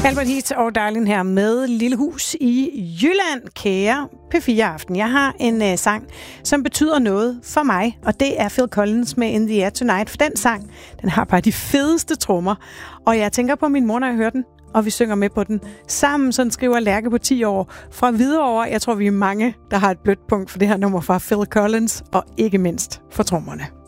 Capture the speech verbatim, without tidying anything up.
Albert Heath og Darlin her med Lille Hus i Jylland, kære P fire Aften. Jeg har en uh, sang, som betyder noget for mig, og det er Phil Collins med In the Air Tonight. For den sang, den har bare de fedeste trommer, og jeg tænker på min mor, når jeg hører den, og vi synger med på den sammen. Sådan skriver Lærke på ti år fra Hvidovre. Jeg tror, vi er mange, der har et blødt punkt for det her nummer fra Phil Collins, og ikke mindst for trommerne.